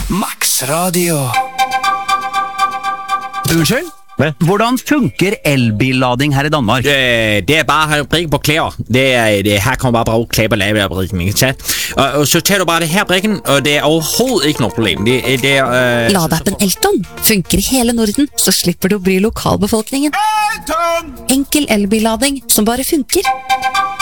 Max Radio. Unnskyld? Hvad? Hvordan funker elbillading her i Danmark? Det bare at prikke på klæder. Her kommer bare bruge klæber lave af brikken, ikke sant? Og så tager du bare det her brikken, og det overhovedet ikke noe problem. Ladeappen Elton funker i hele Norden, så slipper du å bry lokalbefolkningen. Enkel elbillading som bare funker.